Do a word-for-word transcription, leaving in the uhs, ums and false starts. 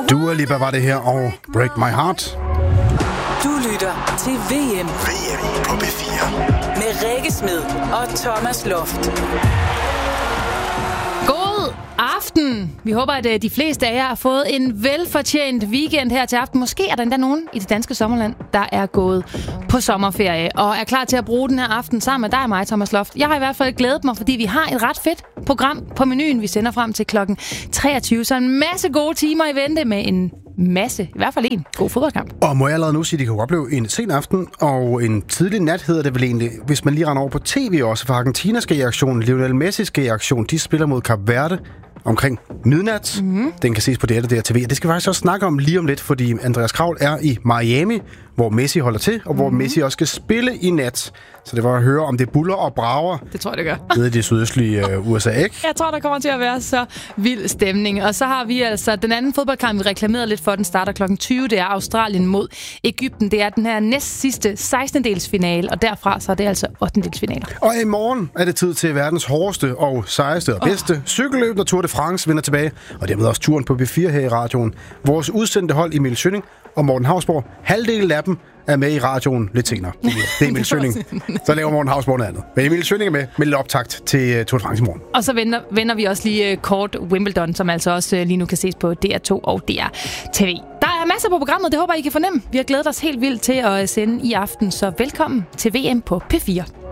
Dua Lipa var det her, og Break My Heart. Du lytter til V M. V M på P fire. Med Rikke Smed og Thomas Loft. God aften. Vi håber, at de fleste af jer har fået en velfortjent weekend her til aften. Måske er der endda nogen i det danske sommerland, der er gået på sommerferie og er klar til at bruge den her aften sammen med dig og mig, Thomas Loft. Jeg har i hvert fald glædet mig, fordi vi har et ret fedt program på menuen. Vi sender frem til klokken treogtyve, så en masse gode timer i vente med en masse, i hvert fald en god fodboldkamp. Og må jeg allerede nu sige, at det kan opleve en sen aften og en tidlig nat, hedder det vel egentlig, hvis man lige render over på tv også, for Argentina skal i aktion, Lionel Messi skal i aktion, de spiller mod Kap Verde omkring midnat. Mm-hmm. Den kan ses på det der T V. Det skal vi faktisk også snakke om lige om lidt, fordi Andreas Kravl er i Miami, hvor Messi holder til, og hvor mm-hmm. Messi også skal spille i nat. Så det var at høre, om det buller og brager. Det tror jeg, det gør. Nede i det sydøstlige uh, U S A, ikke? Jeg tror, der kommer til at være så vild stemning. Og så har vi altså den anden fodboldkamp, vi reklamerede lidt for. Den starter klokken tyve. Det er Australien mod Egypten. Det er den her næst sidste sekstendedelsfinale, og derfra så er det altså ottendedelsfinaler. Og i morgen er det tid til verdens hårdeste og sejeste og bedste oh. cykelløb, når Tour de France vender tilbage. Og dermed også turen på P fire her i radioen. Vores udsendte hold Emil Schønning og Morten Hausborg, halvdelen af dem er med i radioen lidt senere. Det er Emil Schønning. Så laver Morten Hausborg noget andet. Men Emil Schønning er med med lidt optakt til Tour de France i morgen. Og så vender, vender vi også lige kort Wimbledon, som altså også lige nu kan ses på D R to og D R T V. Der er masser på programmet, det håber I kan fornemme. Vi har glædet os helt vildt til at sende i aften, så velkommen til V M på P fire.